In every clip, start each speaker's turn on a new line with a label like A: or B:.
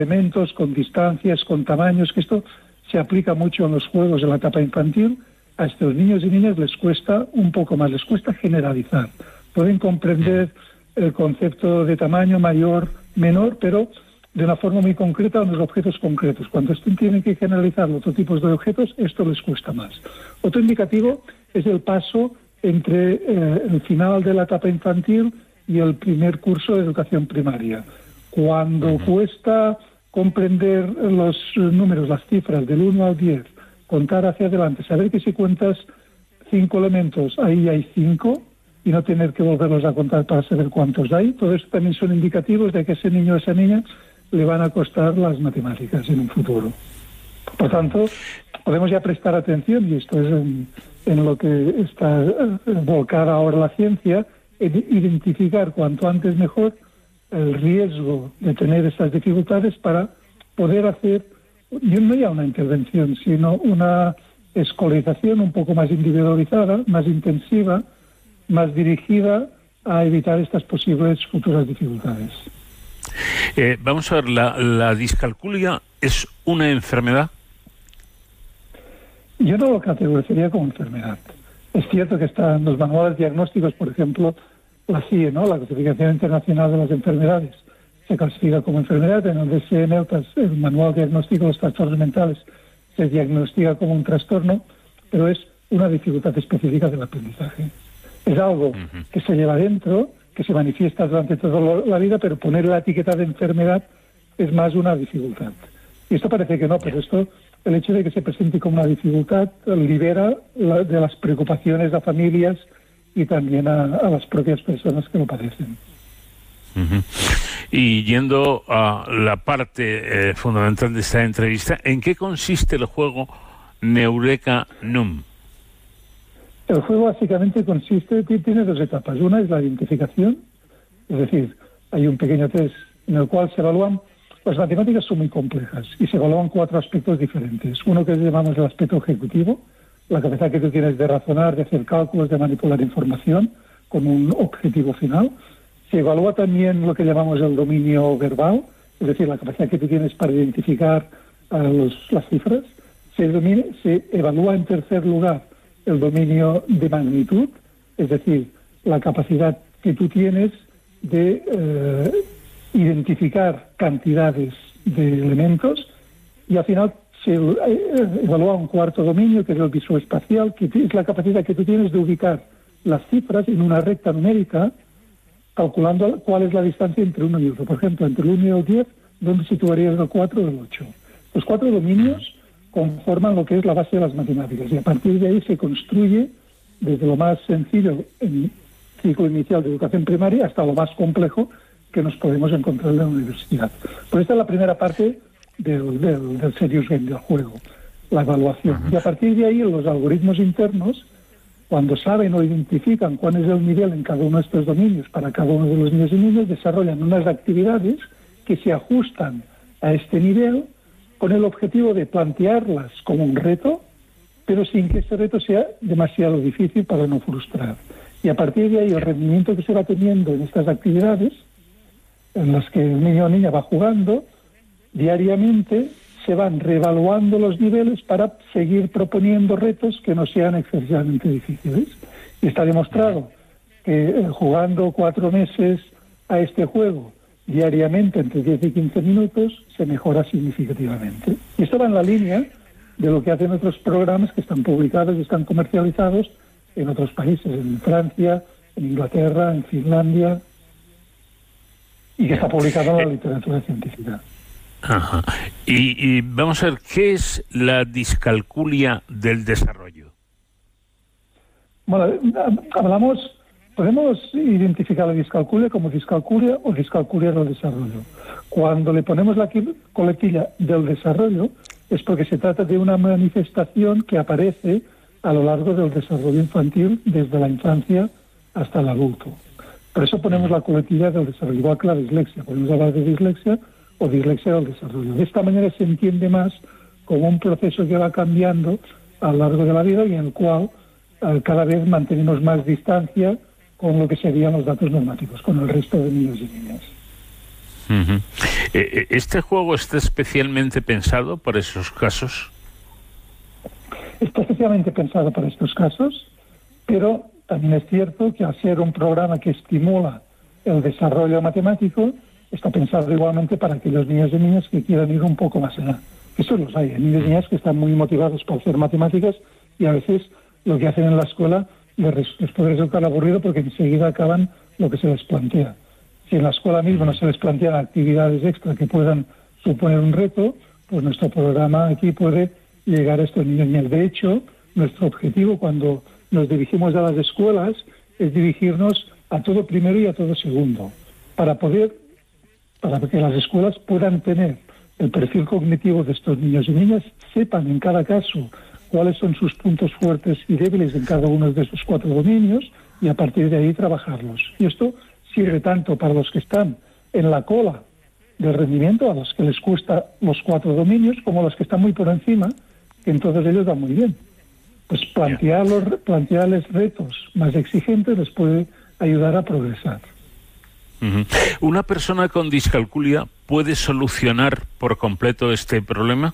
A: elementos, con distancias, con tamaños, que esto se aplica mucho en los juegos de la etapa infantil. A estos niños y niñas les cuesta un poco más, les cuesta generalizar. Pueden comprender el concepto de tamaño mayor, menor, pero de una forma muy concreta en los objetos concretos. Cuando tienen que generalizar otros tipos de objetos, esto les cuesta más. Otro indicativo es el paso entre el final de la etapa infantil y el primer curso de educación primaria. Cuando cuesta comprender los números, las cifras del 1 al 10, contar hacia adelante, saber que si cuentas 5 elementos, ahí hay 5, y no tener que volverlos a contar para saber cuántos hay, todo esto también son indicativos de que ese niño o esa niña le van a costar las matemáticas en un futuro. Por tanto, podemos ya prestar atención, y esto es en lo que está volcada ahora la ciencia, en identificar cuanto antes mejor el riesgo de tener estas dificultades para poder hacer, no ya una intervención, sino una escolarización un poco más individualizada, más intensiva, más dirigida a evitar estas posibles futuras dificultades.
B: Vamos a ver, ¿la discalculia es una enfermedad?
A: Yo no lo categorizaría como enfermedad. Es cierto que están los manuales diagnósticos, por ejemplo, la CIE, ¿no?, la Clasificación Internacional de las Enfermedades, se clasifica como enfermedad. En el DSM, el Manual Diagnóstico de los Trastornos Mentales, se diagnostica como un trastorno, pero es una dificultad específica del aprendizaje. Es algo que se lleva dentro, que se manifiesta durante toda la vida, pero poner la etiqueta de enfermedad es más una dificultad. Y esto parece que no, pero esto, el hecho de que se presente como una dificultad, libera de las preocupaciones a familias y también a las propias personas que lo padecen.
B: Y yendo a la parte fundamental de esta entrevista, ¿en qué consiste el juego Neureka Num?
A: El juego básicamente tiene dos etapas. Una es la identificación, es decir, hay un pequeño test en el cual se evalúan. Las matemáticas son muy complejas y se evalúan 4 aspectos diferentes. Uno que llamamos el aspecto ejecutivo, la capacidad que tú tienes de razonar, de hacer cálculos, de manipular información con un objetivo final. Se evalúa también lo que llamamos el dominio verbal, es decir, la capacidad que tú tienes para identificar las cifras. Se evalúa en tercer lugar el dominio de magnitud, es decir, la capacidad que tú tienes de identificar cantidades de elementos, y al final se evalúa un cuarto dominio, que es el visoespacial, que es la capacidad que tú tienes de ubicar las cifras en una recta numérica, calculando cuál es la distancia entre uno y otro. Por ejemplo, entre el 1 y el 10, ¿dónde situarías el 4 o el 8? Los 4 dominios conforman lo que es la base de las matemáticas, y a partir de ahí se construye desde lo más sencillo en ciclo inicial de educación primaria hasta lo más complejo que nos podemos encontrar en la universidad. Pues esta es la primera parte del serious game, del juego, la evaluación. Y a partir de ahí los algoritmos internos, cuando saben o identifican cuál es el nivel en cada uno de estos dominios para cada uno de los niños y niñas, desarrollan unas actividades que se ajustan a este nivel con el objetivo de plantearlas como un reto, pero sin que ese reto sea demasiado difícil para no frustrar. Y a partir de ahí el rendimiento que se va teniendo en estas actividades, en las que el niño o niña va jugando, diariamente se van reevaluando los niveles para seguir proponiendo retos que no sean excesivamente difíciles. Y está demostrado que jugando 4 meses a este juego diariamente entre 10 y 15 minutos se mejora significativamente. Y esto va en la línea de lo que hacen otros programas que están publicados y están comercializados en otros países, en Francia, en Inglaterra, en Finlandia, y que está publicado en la literatura científica.
B: Ajá. Y vamos a ver, ¿qué es la discalculia del desarrollo?
A: Bueno, podemos identificar la discalculia como discalculia o discalculia del desarrollo. Cuando le ponemos la coletilla del desarrollo es porque se trata de una manifestación que aparece a lo largo del desarrollo infantil, desde la infancia hasta el adulto. Por eso ponemos la coletilla del desarrollo, igual que la dislexia. Podemos hablar de dislexia o dislexia del desarrollo. De esta manera se entiende más como un proceso que va cambiando a lo largo de la vida y en el cual cada vez mantenemos más distancia con lo que serían los datos normativos, con el resto de niños y niñas.
B: Uh-huh. ¿Este juego está especialmente pensado para esos casos?
A: Está especialmente pensado para estos casos, pero también es cierto que al ser un programa que estimula el desarrollo matemático, está pensado igualmente para aquellos niños y niñas que quieran ir un poco más allá. Eso los hay niños y niñas que están muy motivados por hacer matemáticas y a veces lo que hacen en la escuela les puede resultar aburrido porque enseguida acaban lo que se les plantea. Si en la escuela misma no se les plantean actividades extra que puedan suponer un reto, pues nuestro programa aquí puede llegar a estos niños y niñas. De hecho, nuestro objetivo cuando nos dirigimos a las escuelas es dirigirnos a todo primero y a todo segundo, para que las escuelas puedan tener el perfil cognitivo de estos niños y niñas, sepan en cada caso cuáles son sus puntos fuertes y débiles en cada uno de esos 4 dominios y a partir de ahí trabajarlos. Y esto sirve tanto para los que están en la cola del rendimiento, a los que les cuesta los 4 dominios, como a los que están muy por encima, que en todos ellos van muy bien. Pues plantearles retos más exigentes les puede ayudar a progresar.
B: Uh-huh. ¿Una persona con discalculia puede solucionar por completo este problema?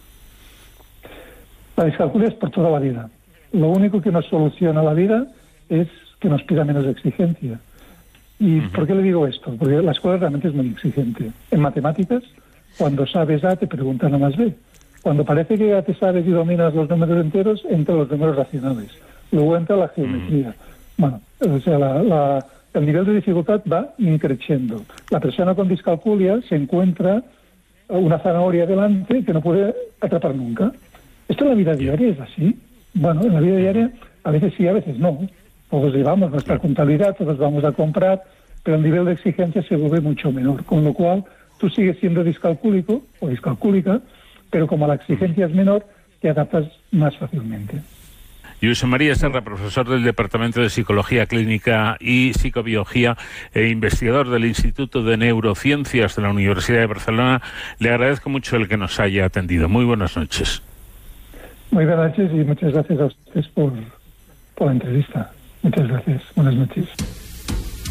A: La discalculia es por toda la vida. Lo único que nos soluciona la vida es que nos pida menos exigencia. ¿Y por qué le digo esto? Porque la escuela realmente es muy exigente. En matemáticas, cuando sabes A, te preguntan a más B. Cuando parece que ya te sabes y dominas los números enteros, entran los números racionales. Luego entra la geometría. Bueno, o sea, el nivel de dificultad va increciendo. La persona con discalculia se encuentra una zanahoria delante que no puede atrapar nunca. ¿Esto en la vida diaria es así? Bueno, en la vida diaria a veces sí, a veces no. Todos llevamos nuestra contabilidad, todos vamos a comprar, pero el nivel de exigencia se vuelve mucho menor. Con lo cual, tú sigues siendo discalcúlico o discalcúlica, pero como la exigencia es menor, te adaptas más fácilmente.
B: Josep María Serra, profesor del Departamento de Psicología Clínica y Psicobiología e investigador del Instituto de Neurociencias de la Universidad de Barcelona, le agradezco mucho el que nos haya atendido. Muy buenas noches.
A: Muy buenas noches y muchas gracias a ustedes por la entrevista. Muchas gracias. Buenas noches.